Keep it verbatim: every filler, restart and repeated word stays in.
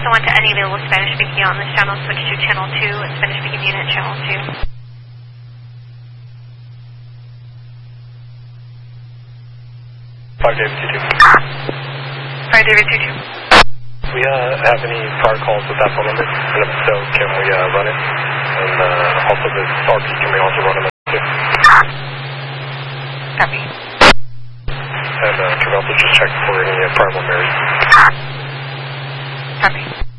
also want to any available Spanish speaking on this channel, switch to channel two, Spanish speaking unit channel two. five David two two. five David two two. We uh, have any prior calls with that phone number? And if so, can we uh, run it? And uh, also this R P, can we also run it too? Copy. And uh, can we also just check for any uh, prior Mary? Copy.